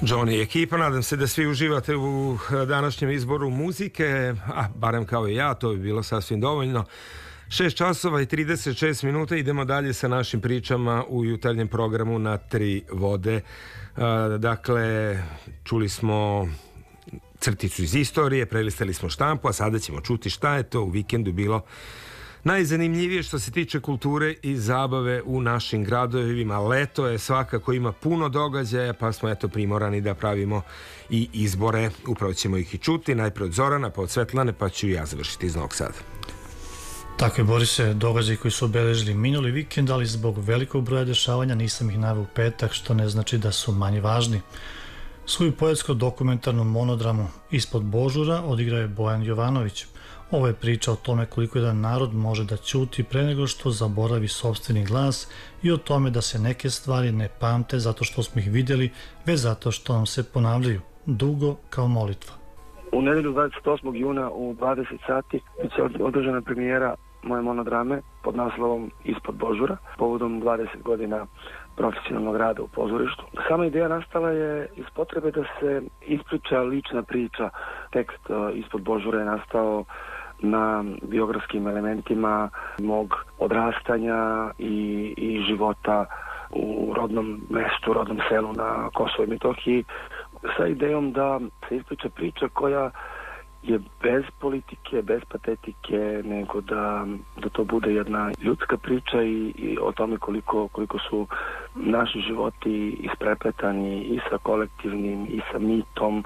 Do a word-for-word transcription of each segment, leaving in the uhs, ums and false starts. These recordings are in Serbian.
Johnny ekipa, nadam se da svi uživate u današnjem izboru muzike, a barem kao i ja, to bi bilo sasvim dovoljno. šest časova i trideset šest minuta, idemo dalje sa našim pričama u jutarnjem programu Na tri vode. Dakle, čuli smo crticu iz istorije, prelistali smo štampu, a sada ćemo čuti šta je to u vikendu bilo najzanimljivije što se tiče kulture i zabave u našim gradovima. Leto je, svakako ima puno događaja, pa smo eto primorani da pravimo i izbore. Upravo ćemo ih i čuti, najprej od Zorana, pa od Svetlane, pa ću i ja završiti iz Novog Sada. Tako je, Borise, događaji koji su obeležili minuli vikend, ali zbog velikog broja dešavanja nisam ih naveo u petak, što ne znači da su manje važni. Svoju poetsko-dokumentarnu monodramu Ispod Božura odigrao je Bojan Jovanović. Ovo je priča o tome koliko jedan narod može da ćuti pre nego što zaboravi sopstveni glas i o tome da se neke stvari ne pamte zato što smo ih vidjeli, već zato što nam se ponavljaju, dugo kao molitva. U nedelju dvadeset osmog juna u dvadeset sati biće održana premijera moje monodrame pod naslovom Ispod Božura, povodom dvadeset godina profesionalnog rada u pozorištu. Sama ideja nastala je iz potrebe da se ispriča lična priča. Tekst Ispod Božura je nastao na biografskim elementima mog odrastanja i, i života u rodnom mestu, rodnom selu na Kosovo i Metohiji, sa idejom da se ispriča priča koja je bez politike, bez patetike, nego da, da to bude jedna ljudska priča i, i o tome koliko, koliko su naši životi isprepletani i sa kolektivnim i sa mitom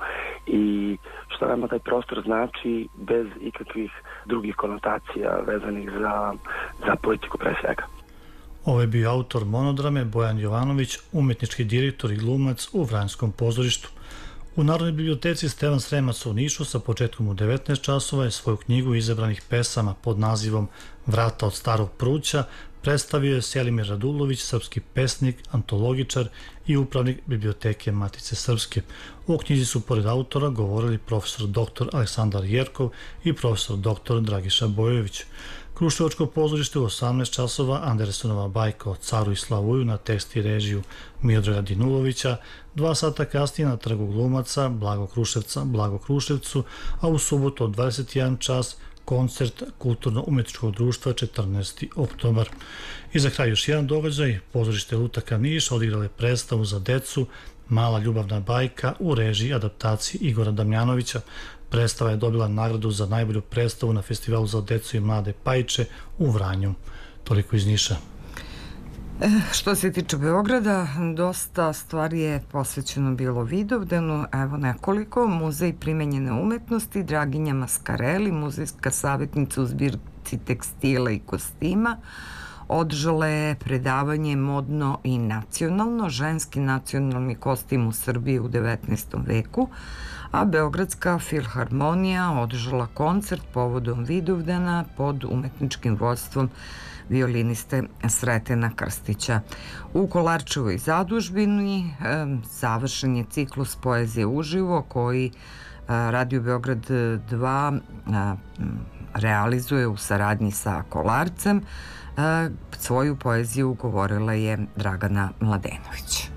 i šta nama taj prostor znači bez ikakvih drugih konotacija vezanih za, za politiku pre svega. Ovo je bio autor monodrame Bojan Jovanović, umetnički direktor i glumac u Vranjskom pozorištu. U Narodnoj biblioteci Stevan Sremac u Nišu sa početkom u devetnaest časova je svoju knjigu izabranih pesama pod nazivom Vrata od starog pruća predstavio je Selimir Radulović, srpski pesnik, antologičar i upravnik Biblioteke Matice Srpske. U knjizi su pored autora govorili profesor doktor Aleksandar Jerkov i profesor doktor Dragiša Bojović. Kruševačko pozorište u osamnaest časova, Andersenova bajka o caru i Slavuju na tekst i režiju Miodraga Dinulovića, dva sata kasnije na trgu glumaca Blago Kruševca, Blago Kruševcu, a u subotu od dvadeset jedan čas koncert Kulturno-umetničkog društva četrnaesti oktobar. I za kraj još jedan događaj, pozorište Lutaka Niš odigrale predstavu za decu Mala ljubavna bajka u režiji adaptaciji Igora Damjanovića. Predstava je dobila nagradu za najbolju predstavu na festivalu za decu i mlade Pajče u Vranju. Toliko iz Niša. Što se tiče Beograda, dosta stvari je posvećeno bilo Vidovdanu, evo nekoliko. Muzej primenjene umetnosti, Draginja Maskareli, muzejska savjetnica u zbirci tekstila i kostima, održala je predavanje Modno i nacionalno, ženski nacionalni kostim u Srbiji u devetnaestom veku, a Beogradska filharmonija održala koncert povodom Vidovdana pod umetničkim vodstvom violiniste Sretena Krstića. U Kolarčevoj zadužbini završen je ciklus poezije uživo koji Radio Beograd dva realizuje u saradnji sa Kolarcem. Svoju poeziju govorila je Dragana Mladenović.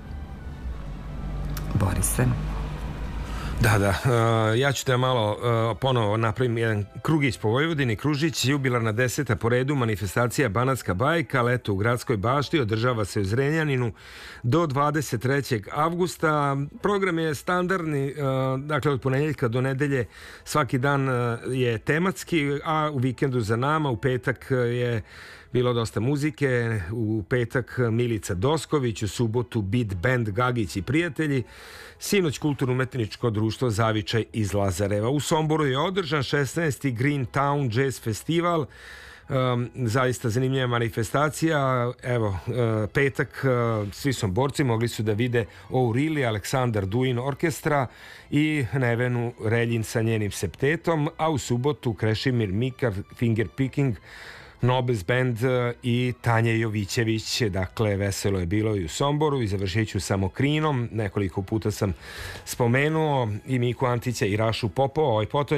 Borise. Da, da, ja ću te malo ponovo napravim jedan krugić po Vojvodini. Kružić, jubilarna deseta po redu manifestacija Banatska bajka, leto u Gradskoj bašti, održava se u Zrenjaninu do dvadeset trećeg avgusta. Program je standardni, dakle od ponedjeljka do nedelje svaki dan je tematski, a u vikendu za nama u petak je bilo dosta muzike, u petak Milica Dosković, u subotu Beat Band Gagić i prijatelji, sinoć Kulturno-umetničko društvo Zavičaj iz Lazareva. U Somboru je održan šesnaesti Green Town Jazz Festival, um, zaista zanimljiva manifestacija. Evo, uh, petak uh, svi Somborci mogli su da vide O'Reilly, Aleksandar Duin orkestra i Nevenu Reljin sa njenim septetom, a u subotu Krešimir Mikar, Fingerpicking, Nobels Band i Tanja Jovićević. Dakle, veselo je bilo i u Somboru i završit ću samo Krinom. Nekoliko puta sam spomenuo i Miku Antića i Rašu Popova. Ovaj potom